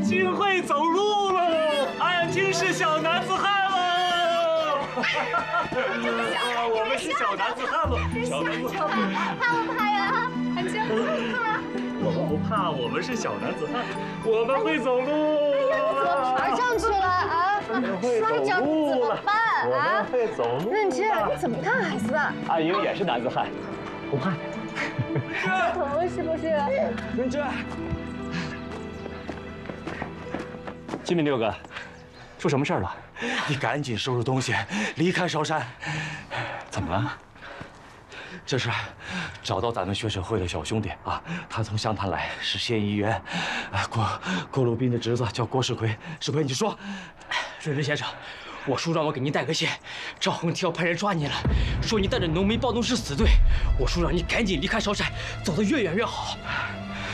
经会走路喽，俺经是小男子汉喽。我们是小男子汉喽，小男子汉。 怕不怕呀？俺经怕吗？ 我们不怕，我们是小男子汉，我们会走路。 怎么爬上去了啊？摔跤怎么办啊？ 会走路。 润之，你怎么看孩子啊？ 阿英也是男子汉，不怕。 疼是不是？ 润之，金明六哥，出什么事了？你赶紧收拾东西，离开韶山。怎么了？这是找到咱们学生会的小兄弟啊，他从湘潭来，是县议员，郭路斌的侄子叫郭世奎。世奎，你说， 润之先生，我叔让我给您带个信，赵恒提要派人抓您了，说你带着农民暴动是死罪。我叔让你赶紧离开韶山，走得越远越好。